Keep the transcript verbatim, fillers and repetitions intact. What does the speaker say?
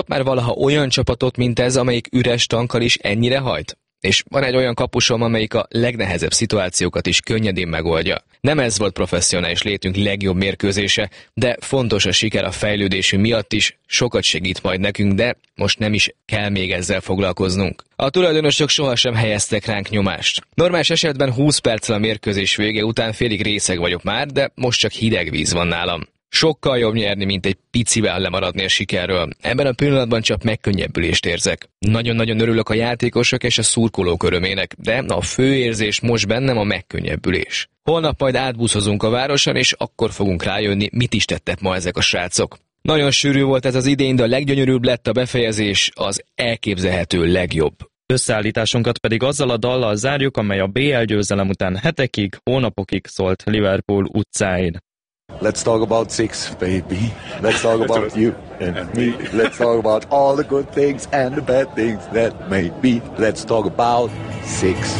Már valaha olyan csapatot, mint ez, amelyik üres tankkal is ennyire hajt? És van egy olyan kapusom, amelyik a legnehezebb szituációkat is könnyedén megoldja. Nem ez volt professzionális létünk legjobb mérkőzése, de fontos a siker a fejlődésünk miatt is, sokat segít majd nekünk, de most nem is kell még ezzel foglalkoznunk. A tulajdonosok sohasem helyeztek ránk nyomást. Normális esetben húsz perccel a mérkőzés vége után félig részeg vagyok már, de most csak hideg víz van nálam. Sokkal jobb nyerni, mint egy picivel lemaradni a sikerről. Ebben a pillanatban csak megkönnyebbülést érzek. Nagyon-nagyon örülök a játékosok és a szurkolók örömének, de a fő érzés most bennem a megkönnyebbülés. Holnap majd átbuszozunk a városon, és akkor fogunk rájönni, mit is tettek ma ezek a srácok. Nagyon sűrű volt ez az idény, de a leggyönyörűbb lett a befejezés, az elképzelhető legjobb. Összeállításunkat pedig azzal a dallal zárjuk, amely a bé el győzelem után hetekig, hónapokig szólt Liverpool utcáin. Let's talk about six, baby. Let's talk about you and me. Let's talk about all the good things and the bad things that may be. Let's talk about six.